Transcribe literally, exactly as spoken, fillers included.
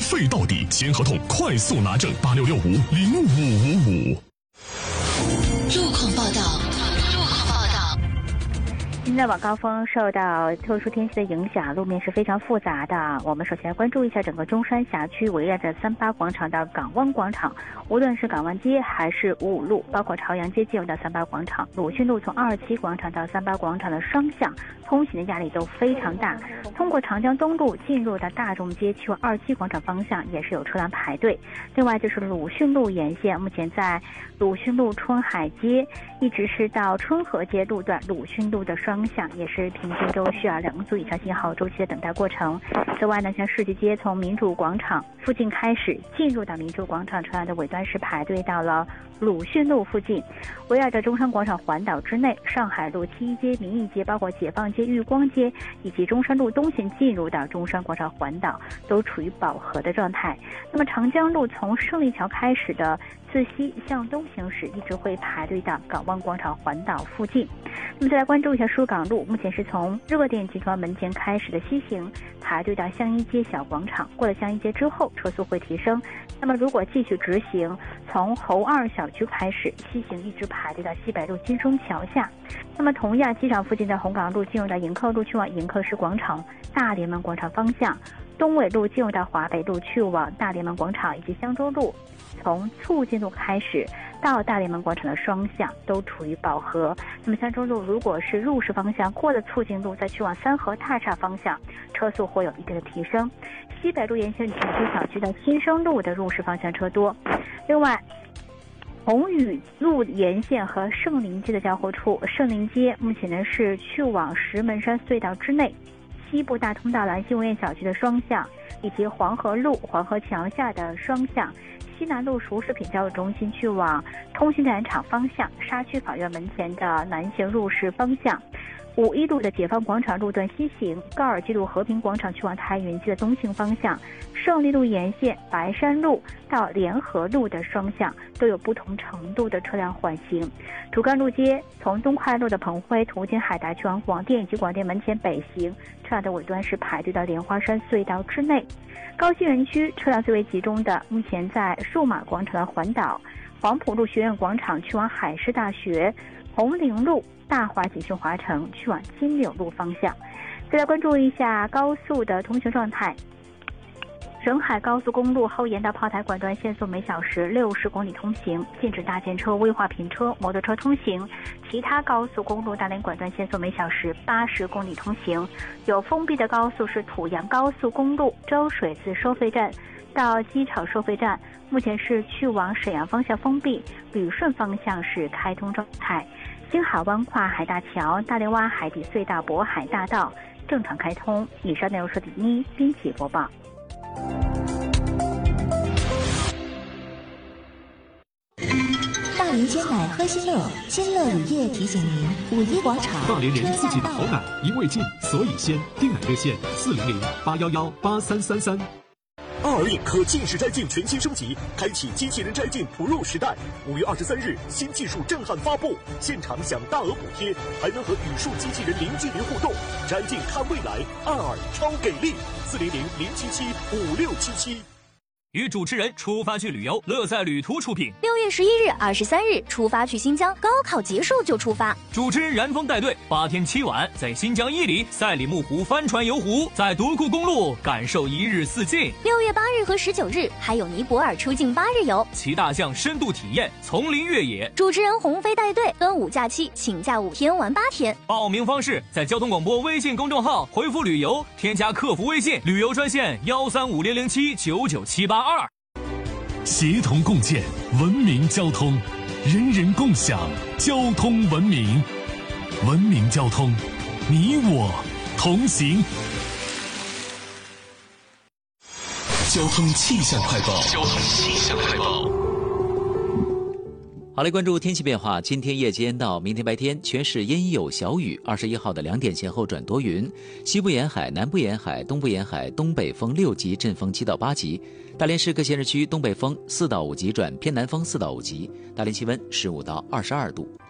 费到底，签合同快速拿证，八六六五零五五五。 路况报道。 现在晚高峰受到特殊天气的影响，路面是非常复杂的。我们首先关注一下整个中山辖区围绕着三八广场到港湾广场，无论是港湾街还是五五路，包括朝阳街进入到三八广场，鲁迅路从二七广场到三八广场的双向通行的压力都非常大。通过长江东路进入到大众街去往二七广场方向也是有车辆排队。另外就是鲁迅路沿线，目前在鲁迅路春海街一直是到春和街路段鲁迅路的双向也是平均都需要两个组以上信号周期的等待过程。此外呢，像世纪街从民主广场附近开始进入到民主广场车辆的尾端是排队到了鲁迅路附近。围绕着中山广场环岛之内，上海路七一街、民意街，包括解放街、裕光街以及中山路东行进入到中山广场环岛都处于饱和的状态。那么长江路从胜利桥开始的自西向东行驶一直会排队到港湾广场环岛附近。那么再来关注一下疏港路，目前是从热电集团门前开始的西行排队到相一街小广场，过了相一街之后车速会提升。那么如果继续直行，从侯二小区开始西行一直排队到西北路金钟桥下。那么同样机场附近的红港路进入到迎客路去往迎客市广场大联盟广场方向，东纬路进入到华北路去往大联盟广场，以及香洲路从促进路开始到大联盟广场的双向都处于饱和。那么香洲路如果是入市方向过了促进路再去往三河大厦方向，车速会有一定的提升。西北路沿线景区小区的新生路的入市方向车多。另外红宇路沿线和圣林街的交汇处，圣林街目前呢是去往石门山隧道之内，西部大通道兰心文苑小区的双向，以及黄河路黄河桥下的双向，西南路熟食品交易中心去往通信电缆厂方向，沙区法院门前的南行入市方向，五一路的解放广场路段西行，高尔基路和平广场去往太原街的东行方向，胜利路沿线白山路到联合路的双向都有不同程度的车辆缓行。主干路街从东快路的鹏辉途经海达去往广电以及广电门前北行，车辆的尾端是排队到莲花山隧道之内。高新园区车辆最为集中的目前在数码广场的环岛，黄埔路学院广场去往海师大学，红岭路大华集训华城去往金柳路方向。再来关注一下高速的通行状态。沈海高速公路后沿到炮台管段限速每小时六十公里通行，禁止大件车、危化品车、摩托车通行。其他高速公路大连管段限速每小时八十公里通行。有封闭的高速是土阳高速公路周水寺收费站到机场收费站，目前是去往沈阳方向封闭，旅顺方向是开通状态。星海湾跨海大桥、大连湾海底隧道、渤海大道正常开通。以上内容是第一编辑播报。 大连鲜奶喝新乐，新乐乳业提醒您：五一广场大连人自己的好奶，因为近所以鲜。订奶热线：四零零八幺幺八三三三。 爱尔印可近视摘镜全新升级，开启机器人摘镜 Pro 时代。五月二十三日，新技术震撼发布，现场享大额补贴，还能和语数机器人零距离互动。摘镜看未来，爱尔超给力。四零零零七七五六七七。 与主持人出发去旅游，乐在旅途出品。 六月十一日、二十三日出发去新疆，高考结束就出发。 主持人燃峰带队，八天七晚在新疆伊犁、赛里木湖帆船游湖，在独库公路感受一日四境。 六月八日和十九日还有尼泊尔出境八日游， 骑大象深度体验丛林越野。 主持人鸿飞带队，端午假期请假五天玩八天。 报名方式在交通广播微信公众号回复旅游，添加客服微信旅游专线幺三五零零七九九七八二。 协同共建文明交通，人人共享交通文明。文明交通，你我同行。 交通气象快报。交通气象快报。 好嘞，关注天气变化。今天夜间到明天白天，全市阴有小雨。二十一号的两点前后转多云，西部沿海、南部沿海、东部沿海东北风六级，阵风七到八级。大连市各县市区东北风四到五级转偏南风四到五级。大连气温十五到二十二度。